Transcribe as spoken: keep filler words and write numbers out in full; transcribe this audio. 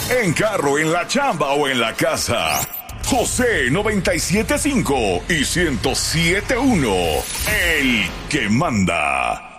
En carro, en la chamba o en la casa. José noventa y siete punto cinco y ciento siete punto uno. El que manda.